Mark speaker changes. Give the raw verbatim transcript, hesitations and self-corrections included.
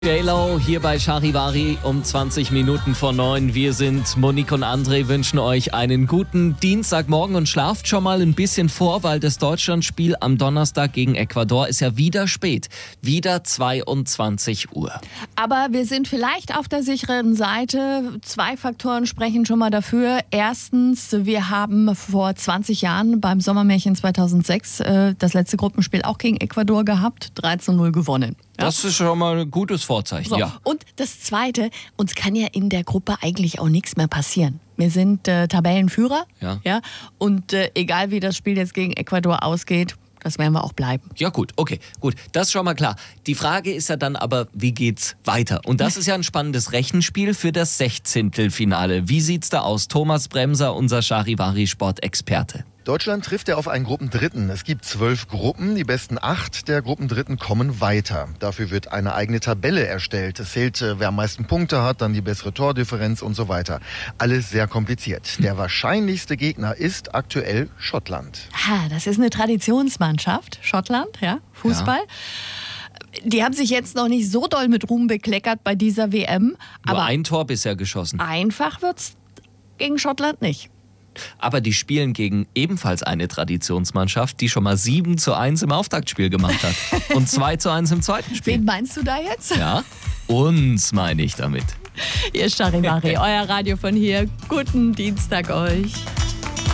Speaker 1: J-Lo hier bei Charivari um zwanzig Minuten vor neun. Wir sind Monique und André, wünschen euch einen guten Dienstagmorgen und schlaft schon mal ein bisschen vor, weil das Deutschlandspiel am Donnerstag gegen Ecuador ist ja wieder spät. Wieder zweiundzwanzig Uhr.
Speaker 2: Aber wir sind vielleicht auf der sicheren Seite. Zwei Faktoren sprechen schon mal dafür. Erstens, wir haben vor zwanzig Jahren beim Sommermärchen zweitausendsechs äh, das letzte Gruppenspiel auch gegen Ecuador gehabt, drei zu null gewonnen. Ja?
Speaker 1: Das ist schon mal ein gutes Vorzeichen,
Speaker 2: So.
Speaker 1: ja.
Speaker 2: Und das Zweite, uns kann ja in der Gruppe eigentlich auch nichts mehr passieren. Wir sind äh, Tabellenführer,
Speaker 1: Ja.
Speaker 2: Ja, und äh, egal wie das Spiel jetzt gegen Ecuador ausgeht, das werden wir auch bleiben.
Speaker 1: Ja gut, okay, gut, das ist schon mal klar. Die Frage ist ja dann aber, wie geht's weiter? Und das ist ja ein spannendes Rechenspiel für das Sechzehntelfinale. Wie sieht's da aus? Thomas Bremser, unser Charivari-Sportexperte.
Speaker 3: Deutschland trifft ja auf einen Gruppendritten. Es gibt zwölf Gruppen. Die besten acht der Gruppendritten kommen weiter. Dafür wird eine eigene Tabelle erstellt. Es zählt, wer am meisten Punkte hat, dann die bessere Tordifferenz und so weiter. Alles sehr kompliziert. Der wahrscheinlichste Gegner ist aktuell Schottland.
Speaker 2: Ha, das ist eine Traditionsmannschaft, Schottland, ja, Fußball. Ja. Die haben sich jetzt noch nicht so doll mit Ruhm bekleckert bei dieser W M.
Speaker 1: Nur
Speaker 2: Aber
Speaker 1: ein Tor bisher geschossen.
Speaker 2: einfach wird's gegen Schottland nicht.
Speaker 1: Aber die spielen gegen ebenfalls eine Traditionsmannschaft, die schon mal sieben zu eins im Auftaktspiel gemacht hat. Und zwei zu eins im zweiten Spiel.
Speaker 2: Wen meinst du da jetzt?
Speaker 1: Ja, uns meine ich damit.
Speaker 2: Ihr Charivari, euer Radio von hier. Guten Dienstag euch.